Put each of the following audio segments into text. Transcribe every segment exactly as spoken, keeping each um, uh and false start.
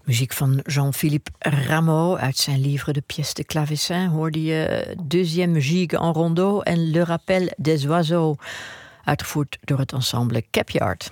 Muziek van Jean-Philippe Rameau uit zijn livre de pièce de clavecin hoorde je Deuxième Gigue en Rondeau en Le Rappel des Oiseaux, uitgevoerd door het ensemble Capyard.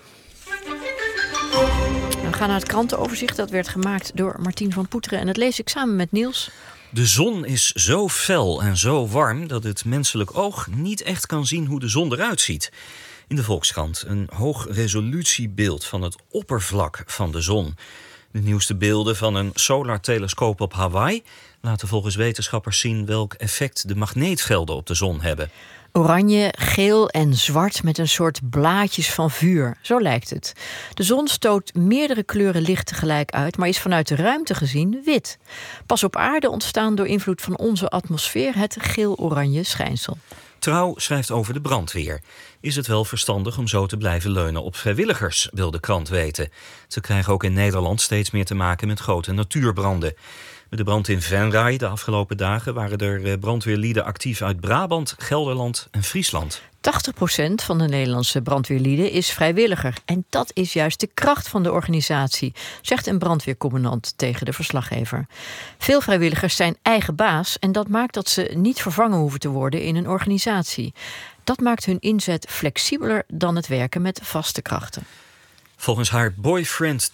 We gaan naar het krantenoverzicht. Dat werd gemaakt door Martien van Poeteren en dat lees ik samen met Niels. De zon is zo fel en zo warm dat het menselijk oog niet echt kan zien hoe de zon eruit ziet. In de Volkskrant een hoog resolutiebeeld van het oppervlak van de zon. De nieuwste beelden van een solartelescoop op Hawaii laten volgens wetenschappers zien welk effect de magneetvelden op de zon hebben. Oranje, geel en zwart met een soort blaadjes van vuur. Zo lijkt het. De zon stoot meerdere kleuren licht tegelijk uit, maar is vanuit de ruimte gezien wit. Pas op aarde ontstaan door invloed van onze atmosfeer het geel-oranje schijnsel. Trouw schrijft over de brandweer. Is het wel verstandig om zo te blijven leunen op vrijwilligers, wil de krant weten. Ze krijgen ook in Nederland steeds meer te maken met grote natuurbranden. Met de brand in Venray de afgelopen dagen waren er brandweerlieden actief uit Brabant, Gelderland en Friesland. tachtig procent van de Nederlandse brandweerlieden is vrijwilliger. En dat is juist de kracht van de organisatie, zegt een brandweercommandant tegen de verslaggever. Veel vrijwilligers zijn eigen baas en dat maakt dat ze niet vervangen hoeven te worden in een organisatie. Dat maakt hun inzet flexibeler dan het werken met vaste krachten. Volgens haar boyfriend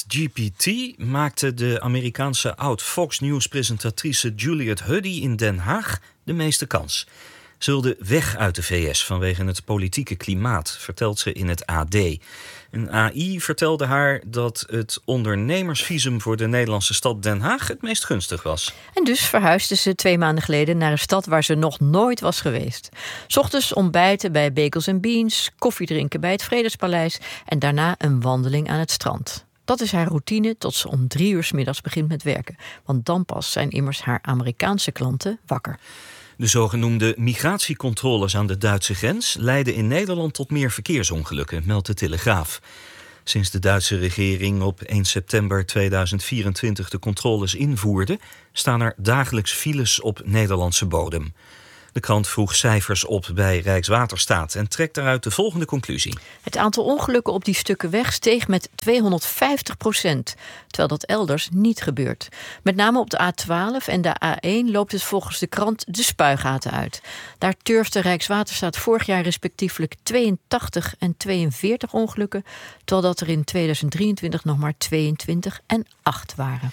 ChatGPT maakte de Amerikaanse oud-Fox News-presentatrice Juliette Huddy in Den Haag de meeste kans. Ze wilde weg uit de V S vanwege het politieke klimaat, vertelt ze in het A D. Een A I vertelde haar dat het ondernemersvisum voor de Nederlandse stad Den Haag het meest gunstig was. En dus verhuisde ze twee maanden geleden naar een stad waar ze nog nooit was geweest. 's Ochtends ontbijten bij Bagels and Beans, koffie drinken bij het Vredespaleis en daarna een wandeling aan het strand. Dat is haar routine tot ze om drie uur 's middags begint met werken. Want dan pas zijn immers haar Amerikaanse klanten wakker. De zogenoemde migratiecontroles aan de Duitse grens leiden in Nederland tot meer verkeersongelukken, meldt de Telegraaf. Sinds de Duitse regering op één september tweeduizend vierentwintig de controles invoerde, staan er dagelijks files op Nederlandse bodem. De krant vroeg cijfers op bij Rijkswaterstaat en trekt daaruit de volgende conclusie. Het aantal ongelukken op die stukken weg steeg met tweehonderdvijftig procent, terwijl dat elders niet gebeurt. Met name op de A twaalf en de A één loopt het volgens de krant de spuigaten uit. Daar turfde Rijkswaterstaat vorig jaar respectievelijk tweeëntachtig en tweeënveertig ongelukken, terwijl dat er in tweeduizend drieëntwintig nog maar tweeëntwintig en acht waren.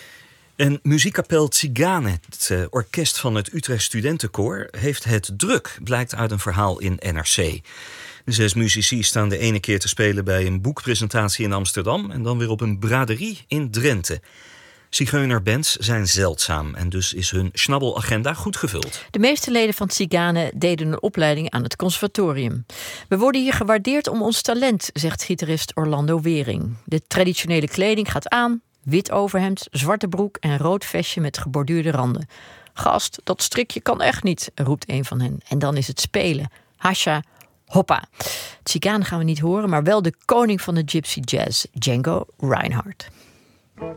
En muziekkapel Tzigane, het uh, orkest van het Utrecht Studentenkoor, heeft het druk, blijkt uit een verhaal in N R C. De zes muzici staan de ene keer te spelen bij een boekpresentatie in Amsterdam en dan weer op een braderie in Drenthe. Zigeunerbands zijn zeldzaam en dus is hun schnabbelagenda goed gevuld. De meeste leden van Tzigane deden een opleiding aan het conservatorium. We worden hier gewaardeerd om ons talent, zegt gitarist Orlando Wering. De traditionele kleding gaat aan. Wit overhemd, zwarte broek en rood vestje met geborduurde randen. Gast, dat strikje kan echt niet, roept een van hen. En dan is het spelen. Hasha, hoppa. Tzigane gaan we niet horen, maar wel de koning van de gypsy jazz, Django Reinhardt.